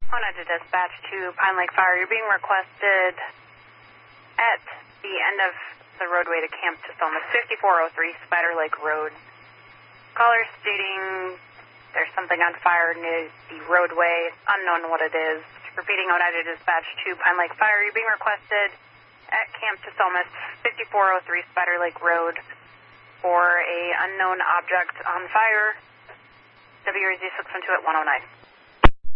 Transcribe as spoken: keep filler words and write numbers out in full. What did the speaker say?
Oneida to dispatch to Pine Lake Fire. You're being requested at the end of the roadway to Camp Tasomas, fifty-four oh three Spider Lake Road. Caller stating there's something on fire near the roadway, unknown what it is. Repeating, Oneida dispatch to Pine Lake Fire. You're being requested at Camp Tasomas, fifty-four oh three Spider Lake Road for a unknown object on fire. W R Z six one two at one oh nine.